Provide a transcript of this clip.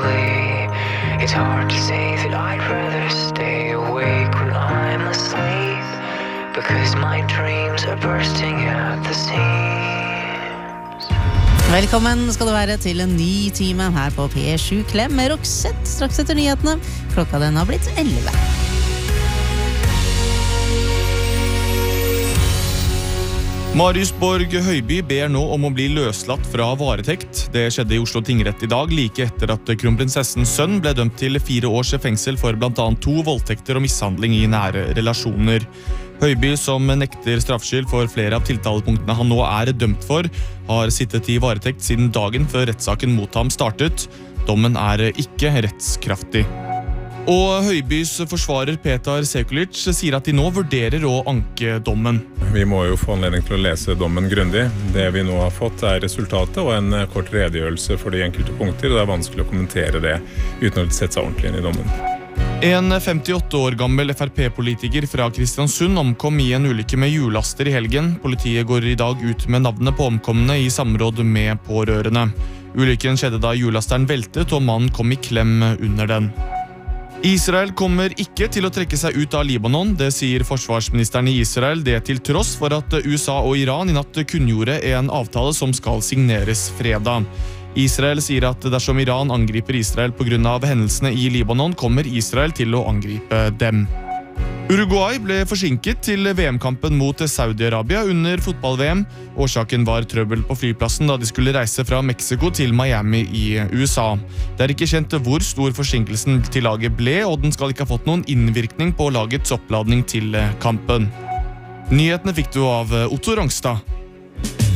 slowly. It's hard to say that I'd rather stay awake when I'm asleep, because my dreams are bursting at the seams. Velkommen skal du være til en ny time her på P7 Klem med Roxette straks etter nyhetene. Klokka den har blitt 11. Marius Borg Høiby ber nå om å bli løslatt fra varetekt. Det skjedde i Oslo tingrett i dag, like etter at kronprinsessens sønn ble dømt til 4 års fengsel for blant annet 2 voldtekter og mishandling i nære relasjoner. Høiby, som nekter straffskyld for flere av tiltalepunktene han nå er dømt for, har sittet i varetekt siden dagen før rettssaken mot ham startet. Dommen er ikke rettskraftig. Og Høibys forsvarer Petar Sekulic sier at de nå vurderer å anke dommen. Vi må jo få anledning til å lese dommen grundig. Det vi nå har fått er resultatet og en kort redegjørelse for de enkelte punkter, og det er vanskelig å kommentere det uten å sette seg ordentlig inn i dommen. En 58 år gammel FRP-politiker fra Kristiansund omkom i en ulykke med hjullaster i helgen. Politiet går i dag ut med navnet på omkomne i samråd med pårørende. Ulykken skjedde da hjullasteren veltet og mannen kom i klem under den. Israel kommer ikke til å trekke seg ut av Libanon, det sier forsvarsministeren i Israel, det til tross for at USA og Iran i natt kunngjorde en avtale som skal signeres fredag. Israel sier at dersom Iran angriper Israel på grunn av hendelsene i Libanon, kommer Israel til å angripe dem. Uruguay ble forsinket til VM-kampen mot Saudi-Arabia under fotball-VM. Årsaken var trøbbel på flyplassen da de skulle reise fra Mexico til Miami i USA. Det er ikke kjent hvor stor forsinkelsen til laget ble, og den skal ikke ha fått noen innvirkning på lagets oppladning til kampen. Nyhetene fikk du av Otto Rangstad.